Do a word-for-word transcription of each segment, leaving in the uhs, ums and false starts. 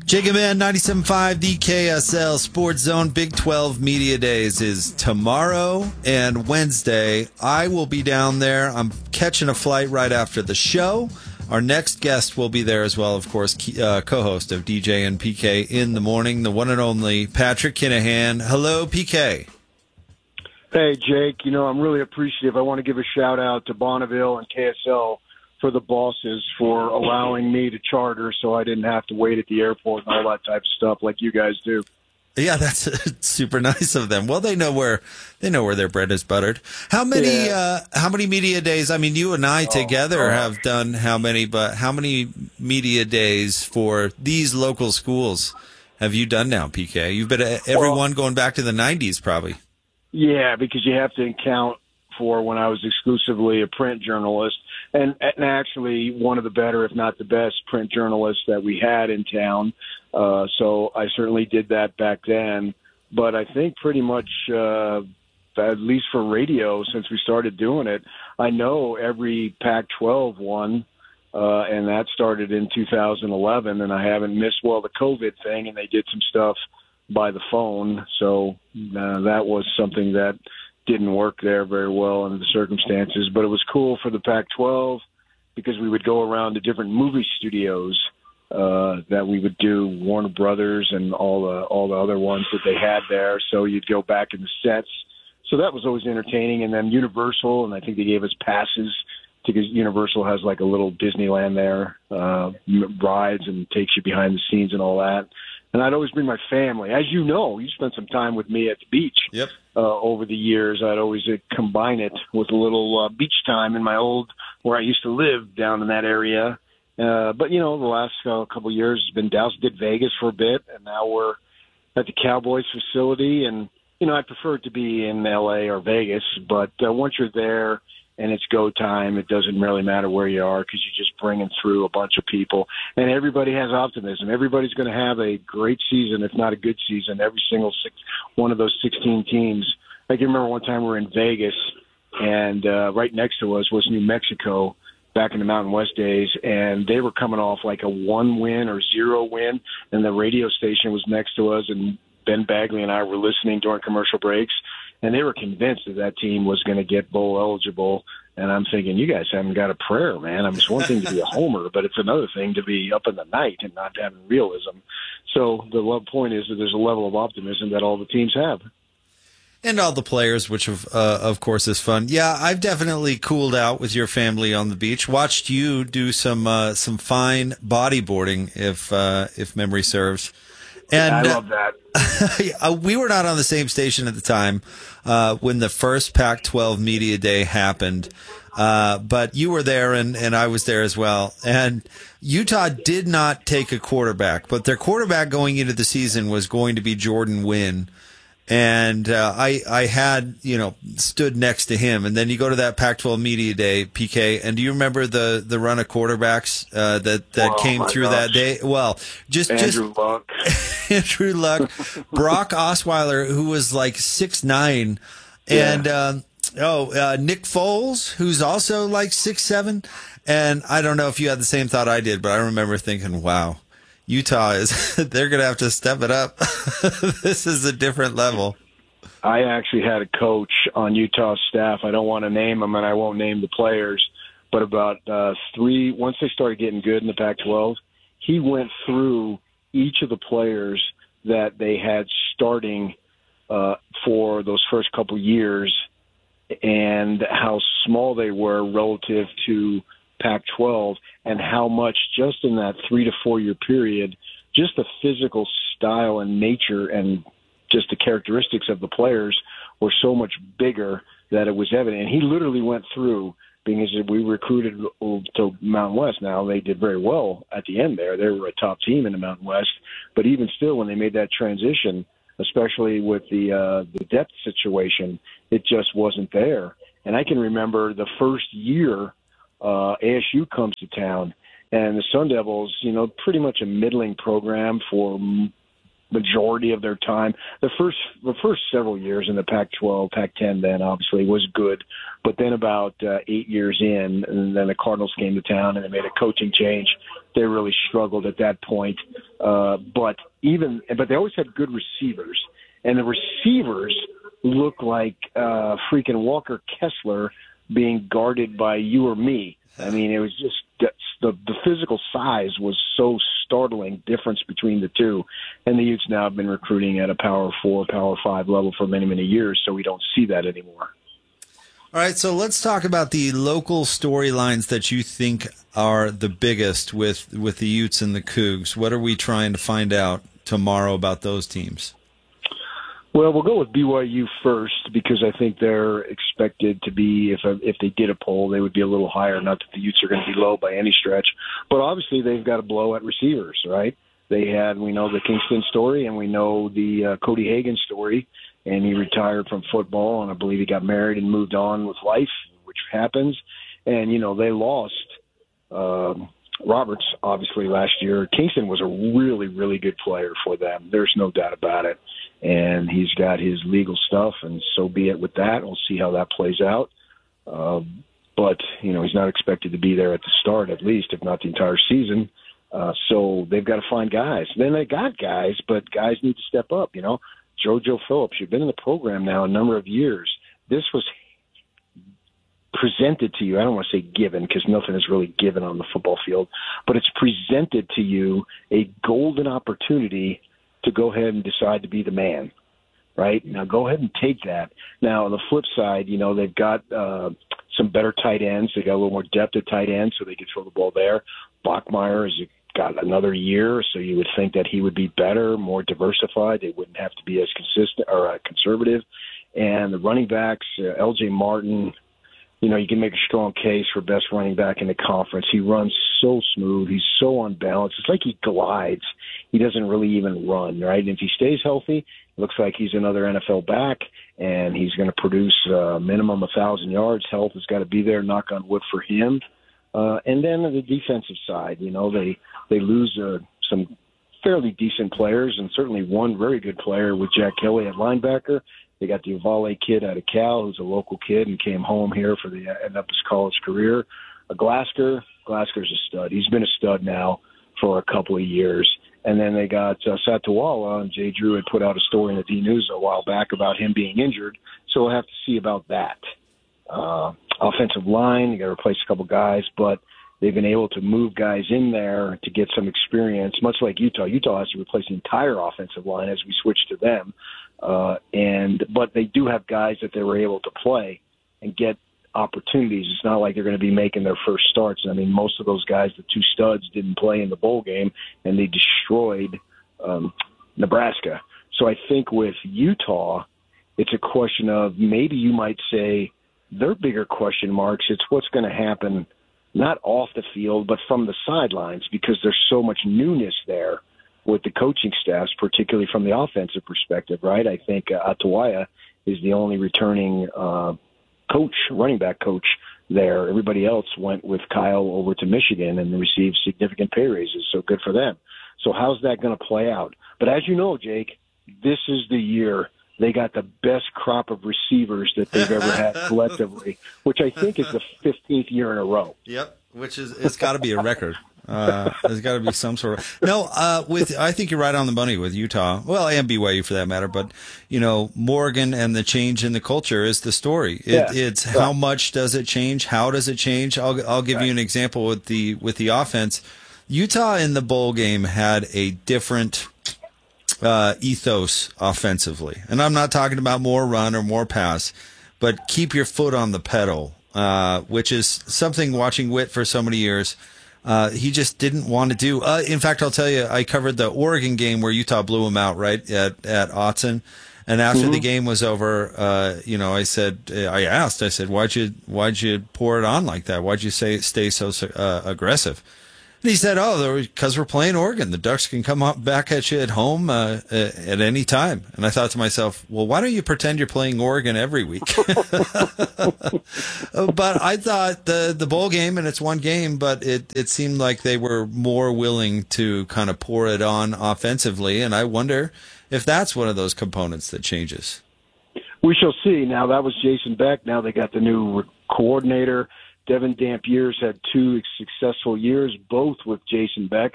Jacob Man, ninety-seven point five, the K S L Sports Zone. Big twelve Media Days is tomorrow and Wednesday. I will be down there. I'm catching a flight right after the show. Our next guest will be there as well, of course, uh, co-host of D J and P K in the morning, the one and only Patrick Kinahan. Hello, P K. Hey, Jake. You know, I'm really appreciative. I want to give a shout-out to Bonneville and K S L for the bosses for allowing me to charter so I didn't have to wait at the airport and all that type of stuff like you guys do. Yeah, that's super nice of them. Well, they know where they know where their bread is buttered. How many yeah. uh, how many media days? I mean, you and I oh, together oh. have done how many? But how many media days for these local schools have you done now, P K? You've been at every well, one going back to the nineties, probably. Yeah, because you have to account for when I was exclusively a print journalist, and, and actually one of the better, if not the best, print journalists that we had in town. Uh, so I certainly did that back then. But I think pretty much, uh, at least for radio, since we started doing it, I know every Pac twelve one, uh, and that started in two thousand eleven, and I haven't missed, well, the COVID thing, and they did some stuff by the phone. So uh, that was something that didn't work there very well under the circumstances, but it was cool for the Pac twelve because we would go around to different movie studios uh, that we would do, Warner Brothers and all the all the other ones that they had there. So you'd go back in the sets. So that was always entertaining. And then Universal, and I think they gave us passes because Universal has like a little Disneyland there, uh, rides and takes you behind the scenes and all that. And I'd always bring my family. As you know, you spent some time with me at the beach. Yep. Uh, over the years, I'd always uh, combine it with a little uh, beach time in my old, where I used to live down in that area. Uh, but, you know, the last uh, couple of years has been Dallas, did Vegas for a bit, and now we're at the Cowboys facility. And, you know, I prefer it to be in L A or Vegas, but uh, once you're there and it's go time, it doesn't really matter where you are because you're just bringing through a bunch of people. And everybody has optimism. Everybody's going to have a great season, if not a good season, every single six, one of those sixteen teams. I can remember one time we were in Vegas, and uh, right next to us was New Mexico back in the Mountain West days, and they were coming off like a one win or zero win, and the radio station was next to us, and Ben Bagley and I were listening during commercial breaks. And they were convinced that that team was going to get bowl eligible. And I'm thinking, you guys haven't got a prayer, man. I mean, it's one thing to be a homer, but it's another thing to be up in the night and not having realism. So the point is that there's a level of optimism that all the teams have. And all the players, which of, uh, of course is fun. Yeah, I've definitely cooled out with your family on the beach. Watched you do some uh, some fine bodyboarding, if uh, if memory serves. And I love that. Uh, we were not on the same station at the time uh, when the first Pac twelve Media Day happened, uh, but you were there and, and I was there as well. And Utah did not take a quarterback, but their quarterback going into the season was going to be Jordan Wynn. And uh, I I had, you know, stood next to him. And then you go to that Pac twelve Media Day, P K, and do you remember the, the run of quarterbacks uh, that, that oh, came through gosh. that day? Well, just Andrew just Luck. Andrew Luck, Brock Osweiler, who was like six nine, and yeah. um, oh, uh, Nick Foles, who's also like six seven. And I don't know if you had the same thought I did, but I remember thinking, wow. Utah is, they're going to have to step it up. This is a different level. I actually had a coach on Utah's staff. I don't want to name him, and I won't name the players, but about uh, three, once they started getting good in the Pac twelve, he went through each of the players that they had starting uh, for those first couple years and how small they were relative to Pac twelve, and how much just in that three to four year period, just the physical style and nature and just the characteristics of the players were so much bigger that it was evident. And he literally went through, being as we recruited to Mountain West. Now they did very well at the end there. They were a top team in the Mountain West, but even still, when they made that transition, especially with the uh, the depth situation, it just wasn't there. And I can remember the first year Uh, A S U comes to town, and the Sun Devils, you know, pretty much a middling program for m- majority of their time. The first the first several years in the Pac twelve, Pac ten then obviously was good, but then about uh, eight years in, and then the Cardinals came to town and they made a coaching change. They really struggled at that point. Uh, but even, but they always had good receivers, and the receivers look like uh, freaking Walker Kessler being guarded by you or me. I mean, it was just the the physical size was so startling difference between the two. And the Utes now have been recruiting at a power four, power five level for many, many years, so we don't see that anymore. All right, so let's talk about the local storylines that you think are the biggest with, with the Utes and the Cougs. What are we trying to find out tomorrow about those teams? Well, we'll go with B Y U first because I think they're expected to be, if if they did a poll, they would be a little higher. Not that the Utes are going to be low by any stretch, but obviously they've got a blow at receivers, right? They had, we know the Kingston story, and we know the uh, Cody Hagan story, and he retired from football, and I believe he got married and moved on with life, which happens. And, you know, they lost um, Roberts, obviously, last year. Kingston was a really, really good player for them. There's no doubt about it. And he's got his legal stuff, and so be it with that. We'll see how that plays out. Uh, but, you know, he's not expected to be there at the start, at least, if not the entire season. Uh, so they've got to find guys. Then they got guys, but guys need to step up, you know. JoJo Phillips, you've been in the program now a number of years. This was presented to you. I don't want to say given because nothing is really given on the football field, but it's presented to you a golden opportunity to go ahead and decide to be the man, right? Now go ahead and take that. Now on the flip side, you know, they've got uh, some better tight ends. They got a little more depth at tight end, so they can throw the ball there. Bachmeier has got another year, so you would think that he would be better, more diversified. They wouldn't have to be as consistent or uh, conservative. And the running backs, uh, L J Martin, you know, you can make a strong case for best running back in the conference. He runs so smooth. He's so unbalanced. It's like he glides. He doesn't really even run, right? And if he stays healthy, it looks like he's another N F L back, and he's going to produce a minimum of one thousand yards. Health has got to be there, knock on wood for him. Uh, and then on the defensive side, you know, they, they lose uh, some fairly decent players, and certainly one very good player with Jack Kelly at linebacker. They got the Uvalde kid out of Cal, who's a local kid and came home here for the end of his college career. A Glasker, Glasker's a stud. He's been a stud now for a couple of years. And then they got uh, Satawala, and Jay Drew had put out a story in the D-News a while back about him being injured. So we'll have to see about that. Uh, offensive line, you got to replace a couple guys, but they've been able to move guys in there to get some experience, much like Utah. Utah has to replace the entire offensive line as we switch to them. Uh, and but they do have guys that they were able to play and get opportunities. It's not like they're going to be making their first starts. I mean, most of those guys, the two studs, didn't play in the bowl game, and they destroyed um, Nebraska. So I think with Utah, it's a question of maybe you might say their bigger question marks, it's what's going to happen not off the field but from the sidelines, because there's so much newness there with the coaching staffs, particularly from the offensive perspective, right? I think uh, Atawaya is the only returning uh, coach, running back coach there. Everybody else went with Kyle over to Michigan and received significant pay raises, so good for them. So how's that going to play out? But as you know, Jake, this is the year they got the best crop of receivers that they've ever had collectively, which I think is the fifteenth year in a row. Yep, which is it's got to be a record. Uh, there's got to be some sort of no. Uh, with I think you're right on the money with Utah. Well, and B Y U for that matter. But you know, Morgan and the change in the culture is the story. It, yeah. It's right. How much does it change? How does it change? I'll I'll give right. you an example with the with the offense. Utah in the bowl game had a different uh, ethos offensively, and I'm not talking about more run or more pass, but keep your foot on the pedal, uh, which is something watching Witt for so many years. Uh, he just didn't want to do. Uh, in fact, I'll tell you, I covered the Oregon game where Utah blew him out, right, at, at Autzen. And after mm-hmm. the game was over, uh, you know, I said, I asked, I said, why'd you, why'd you pour it on like that? Why'd you say, stay so uh, aggressive? And he said, oh, because we're playing Oregon. The Ducks can come up back at you at home uh, at any time. And I thought to myself, well, why don't you pretend you're playing Oregon every week? But I thought the, the bowl game, and it's one game, but it, it seemed like they were more willing to kind of pour it on offensively. And I wonder if that's one of those components that changes. We shall see. Now, that was Jason Beck. Now they got the new coordinator. Devin Dampier's had two successful years, both with Jason Beck.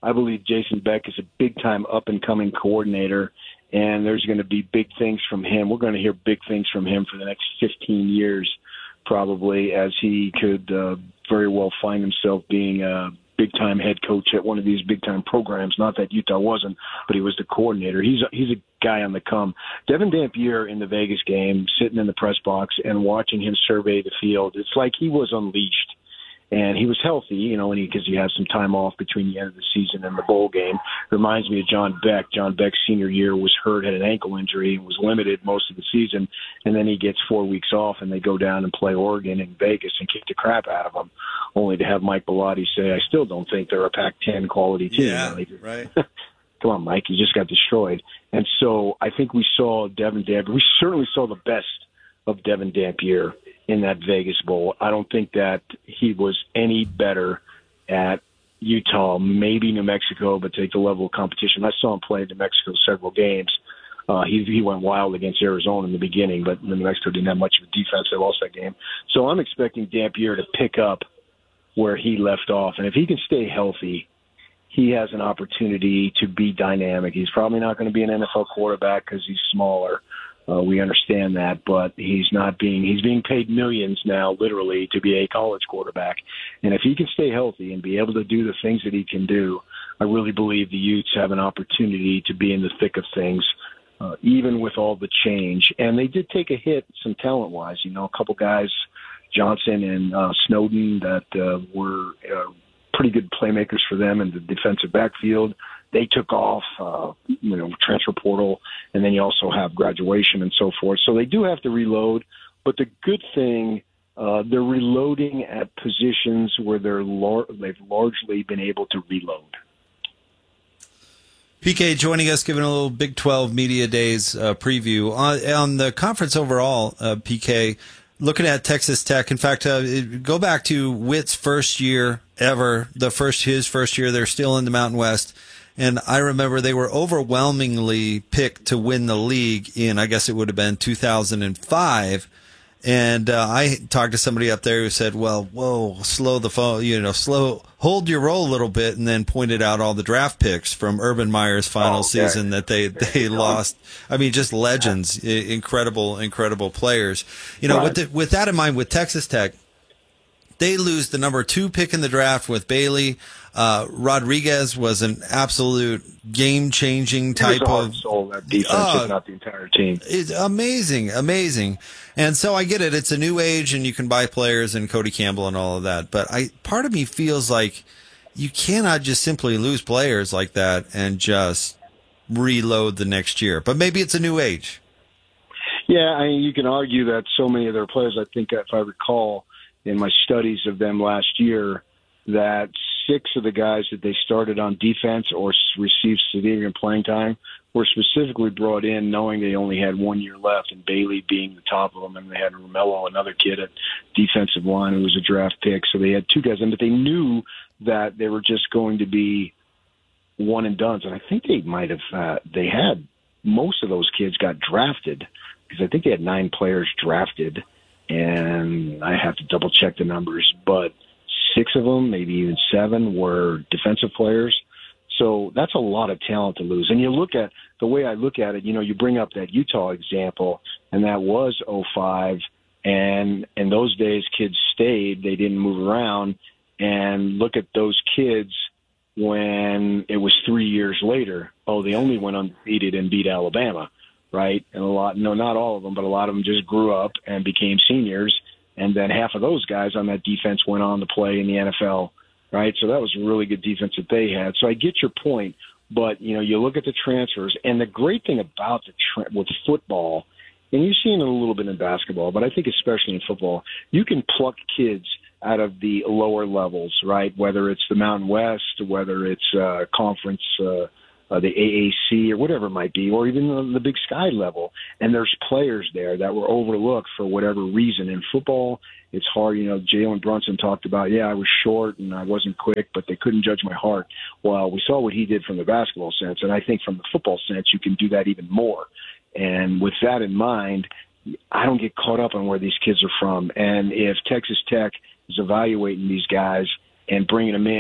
I believe Jason Beck is a big-time up-and-coming coordinator, and there's going to be big things from him. We're going to hear big things from him for the next fifteen years, probably, as he could uh, very well find himself being a big-time head coach at one of these big-time programs. Not that Utah wasn't, but he was the coordinator. He's a, he's a guy on the come. Devin Dampier in the Vegas game, sitting in the press box and watching him survey the field, it's like he was unleashed. And he was healthy, you know, because he, he had some time off between the end of the season and the bowl game. Reminds me of John Beck. John Beck's senior year was hurt, had an ankle injury, and was limited most of the season. And then he gets four weeks off, and they go down and play Oregon in Vegas and kick the crap out of him, only to have Mike Bellotti say, I still don't think they're a Pac ten quality team. Yeah, like, right. Come on, Mike, you just got destroyed. And so I think we saw Devin Dampier. We certainly saw the best of Devin Dampier in that Vegas Bowl. I don't think that he was any better at Utah, maybe New Mexico, but take the level of competition. I saw him play in New Mexico several games. Uh, he, he went wild against Arizona in the beginning, but New Mexico didn't have much of a defense. They lost that game. So I'm expecting Dampier to pick up where he left off. And if he can stay healthy, he has an opportunity to be dynamic. He's probably not going to be an N F L quarterback because he's smaller. Uh, we understand that, but he's not being, he's being paid millions now, literally, to be a college quarterback. And if he can stay healthy and be able to do the things that he can do, I really believe the Utes have an opportunity to be in the thick of things, uh, even with all the change. And they did take a hit, some talent-wise. You know, a couple guys, Johnson and uh, Snowden, that uh, were uh, pretty good playmakers for them in the defensive backfield. They took off, uh, you know, transfer portal, and then you also have graduation and so forth. So they do have to reload. But the good thing, uh, they're reloading at positions where they're lar- they've largely been able to reload. P K joining us, giving a little Big twelve Media Days uh, preview. On, on the conference overall, uh, P K, looking at Texas Tech, in fact, uh, it, go back to Witt's first year ever, the first his first year. They're still in the Mountain West. And I remember they were overwhelmingly picked to win the league in, I guess it would have been two thousand five. And uh, I talked to somebody up there who said, well, whoa, slow the phone, you know, slow, hold your roll a little bit, and then pointed out all the draft picks from Urban Meyer's final oh, season that they, they lost. I mean, just legends, incredible, incredible players. You know, right. with, the, with that in mind, with Texas Tech, they lose the number two pick in the draft with Bailey. Uh, Rodriguez was an absolute game-changing type it was a heart of and soul, that defense, uh, if not the entire team. It's amazing, amazing. And so I get it. It's a new age, and you can buy players and Cody Campbell and all of that. But I, part of me feels like you cannot just simply lose players like that and just reload the next year. But maybe it's a new age. Yeah, I mean, you can argue that so many of their players, I think if I recall in my studies of them last year, that six of the guys that they started on defense or received significant playing time were specifically brought in knowing they only had one year left, and Bailey being the top of them, and they had Romello, another kid at defensive line who was a draft pick. So they had two guys in, but they knew that they were just going to be one and dones. And I think they might have, uh, they had most of those kids got drafted, because I think they had nine players drafted, and I have to double check the numbers, but six of them, maybe even seven, were defensive players. So that's a lot of talent to lose. And you look at the way I look at it, you know, you bring up that Utah example, and that was oh five. And in those days, kids stayed. They didn't move around. And look at those kids when it was three years later. Oh, they only went undefeated and beat Alabama, right? And a lot, no, not all of them, but a lot of them just grew up and became seniors. And then half of those guys on that defense went on to play in the N F L, right? So that was a really good defense that they had. So I get your point, but, you know, you look at the transfers, and the great thing about the tra- with football, and you've seen it a little bit in basketball, but I think especially in football, you can pluck kids out of the lower levels, right? Whether it's the Mountain West, whether it's uh, conference, uh, uh, the A A C or whatever it might be, or even the, the Big Sky level. And there's players there that were overlooked for whatever reason. In football, it's hard. You know, Jalen Brunson talked about, yeah, I was short and I wasn't quick, but they couldn't judge my heart. Well, we saw what he did from the basketball sense, and I think from the football sense, you can do that even more. And with that in mind, I don't get caught up on where these kids are from. And if Texas Tech is evaluating these guys and bringing them in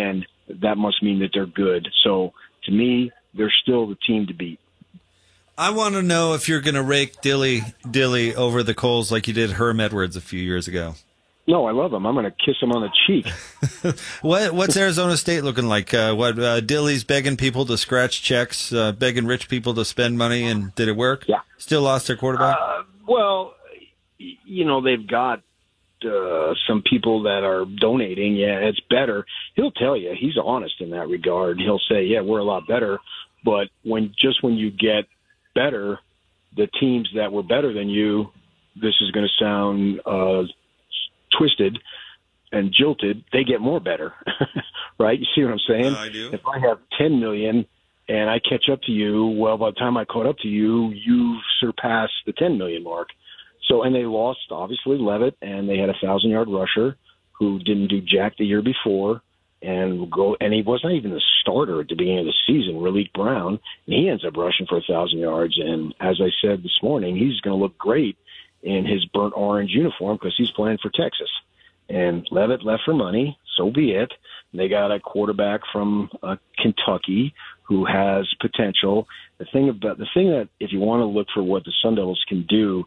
that must mean that they're good. So to me, they're still the team to beat. I want to know if you're going to rake Dilly Dilly over the coals like you did Herm Edwards a few years ago. No, I love him. I'm going to kiss him on the cheek. what What's Arizona State looking like? Uh, what uh, Dilly's begging people to scratch checks, uh, begging rich people to spend money, and did it work? Yeah. Still lost their quarterback? Uh, well, you know, they've got uh, some people that are donating. Yeah, it's better. He'll tell you. He's honest in that regard. He'll say, yeah, we're a lot better. But when just when you get better, the teams that were better than you, this is going to sound uh, twisted and jilted, they get more better, right? You see what I'm saying? Uh, I do. If I have ten million and I catch up to you, well, by the time I caught up to you, you've surpassed the ten million mark. So, and they lost, obviously, Levitt, and they had a thousand-yard rusher who didn't do jack the year before, and go, and he wasn't even the starter at the beginning of the season, Raleek Brown, and he ends up rushing for a thousand yards. And as I said this morning, he's going to look great in his burnt orange uniform because he's playing for Texas. And Levitt left for money, so be it. They got a quarterback from uh, Kentucky who has potential. The thing about the thing that if you want to look for what the Sun Devils can do,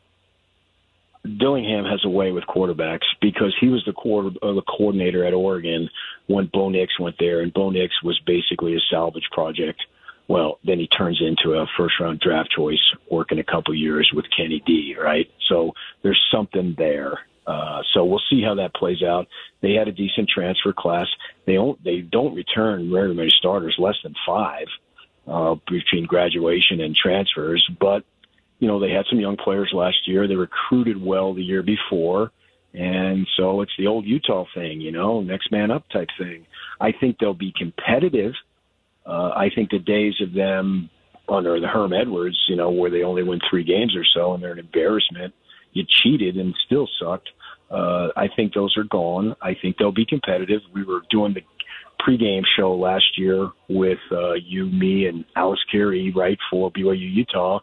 Dillingham has a way with quarterbacks because he was the quarter, uh, the coordinator at Oregon when Bo Nix went there, and Bo Nix was basically a salvage project. Well, then he turns into a first-round draft choice, working a couple years with Kenny D, right? So there's something there. Uh, so we'll see how that plays out. They had a decent transfer class. They don't they don't return very many starters, less than five uh, between graduation and transfers. But you know they had some young players last year. They recruited well the year before, and so it's the old Utah thing, you know, next man up type thing. I think they'll be competitive. Uh, I think the days of them under the Herm Edwards, you know, where they only win three games or so and they're an embarrassment, you cheated and still sucked. Uh, I think those are gone. I think they'll be competitive. We were doing the pregame show last year with uh, you, me, and Alice Carey, right, for B Y U Utah,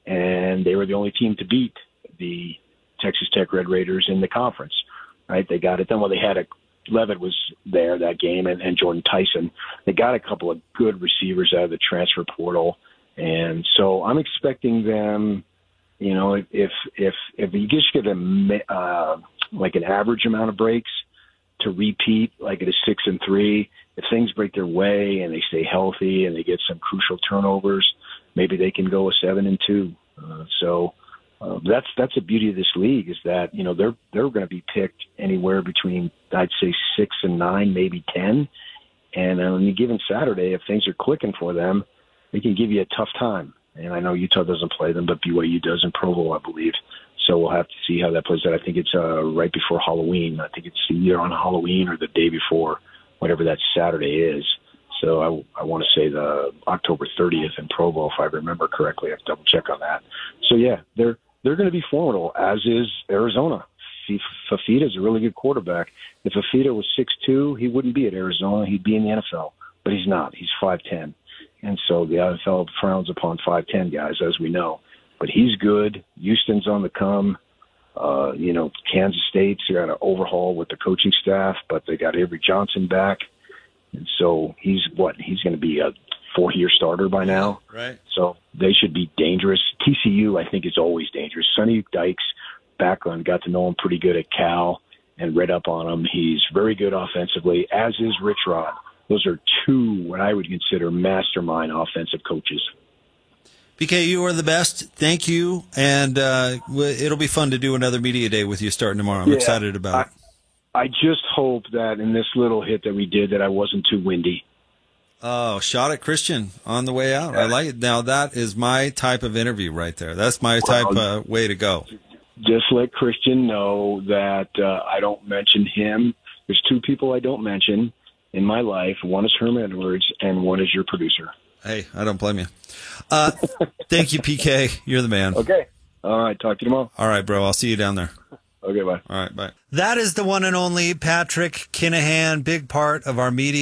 and they were the only team to beat the Texas Tech Red Raiders in the conference, right? They got it done. Well, they had a Levitt was there that game, and, and Jordan Tyson. They got a couple of good receivers out of the transfer portal, and so I'm expecting them. You know, if if if you just get a uh, like an average amount of breaks to repeat, like at a six and three, if things break their way and they stay healthy and they get some crucial turnovers, maybe they can go a seven and two. Uh, so. Uh, that's that's the beauty of this league is that you know they're they're going to be picked anywhere between I'd say six and nine, maybe ten, and on any given Saturday, if things are clicking for them, they can give you a tough time. And I know Utah doesn't play them, but B Y U does in Provo, I believe. So we'll have to see how that plays out. I think it's uh, right before Halloween. I think it's either on Halloween or the day before, whatever that Saturday is. So I, I want to say the October thirtieth in Provo, if I remember correctly. I have to double check on that. So yeah, they're. They're going to be formidable, as is Arizona. Fafita is a really good quarterback. If Fafita was six two, he wouldn't be at Arizona. He'd be in the N F L. But he's not. He's five ten. And so the N F L frowns upon five ten guys, as we know. But he's good. Houston's on the come. Uh, you know, Kansas State's got an overhaul with the coaching staff, but they got Avery Johnson back. And so he's what? He's going to be a four-year starter by now. Right. So they should be dangerous. T C U, I think, is always dangerous. Sonny Dykes' background, got to know him pretty good at Cal and read up on him. He's very good offensively, as is Rich Rod. Those are two what I would consider mastermind offensive coaches. P K, you are the best. Thank you. And uh, it'll be fun to do another media day with you starting tomorrow. I'm yeah, excited about I, it. I just hope that in this little hit that we did that I wasn't too windy. Oh, shot at Christian on the way out. I like it. Now, that is my type of interview right there. That's my type of uh, way to go. Just let Christian know that uh, I don't mention him. There's two people I don't mention in my life. One is Herm Edwards, and one is your producer. Hey, I don't blame you. Uh, thank you, P K. You're the man. Okay. All right. Talk to you tomorrow. All right, bro. I'll see you down there. Okay, bye. All right, bye. That is the one and only Patrick Kinahan, big part of our media.